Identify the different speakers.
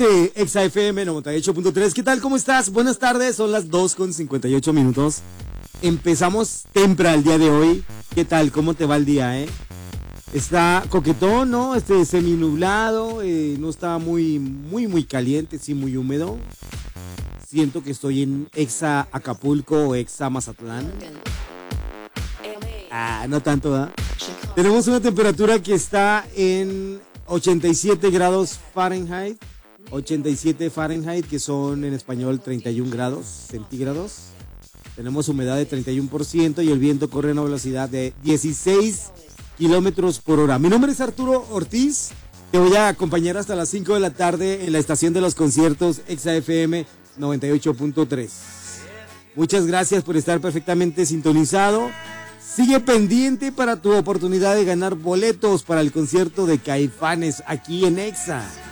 Speaker 1: de Exa FM 98.3. ¿Qué tal? ¿Cómo estás? Buenas tardes, son las 2:58. Empezamos temprano el día de hoy. ¿Qué tal? ¿Cómo te va el día, Está coquetón, ¿no? Seminublado, no está muy caliente, sí, muy húmedo. Siento que estoy en Exa Acapulco o Exa Mazatlán. No tanto, ¿verdad? Tenemos una temperatura que está en 87 grados Fahrenheit. 87 Fahrenheit, que son en español 31 grados centígrados. Tenemos humedad de 31% y el viento corre a una velocidad de 16 kilómetros por hora. Mi nombre es Arturo Ortiz. Te voy a acompañar hasta las 5 de la tarde en la estación de los conciertos Exa FM 98.3. Muchas gracias por estar perfectamente sintonizado. Sigue pendiente para tu oportunidad de ganar boletos para el concierto de Caifanes aquí en Exa.